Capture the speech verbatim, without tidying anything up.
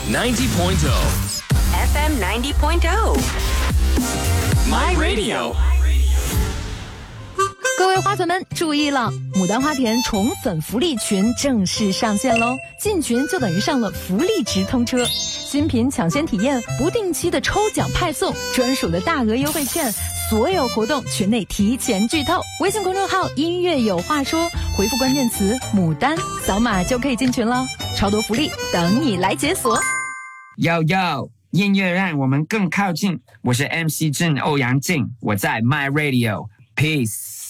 ninety point F M ninety point oh My Radio。 各位花粉们注意了，牡丹花田宠粉福利群正式上线喽！进群就等于上了福利直通车，新品抢先体验，不定期的抽奖派送，专属的大额优惠券，所有活动群内提前剧透。微信公众号音乐有话说，回复关键词牡丹，扫码就可以进群了，超多福利等你来解锁。 Yo yo， 音乐让我们更靠近，我是 M C 郑欧阳靖，我在 My Radio， Peace。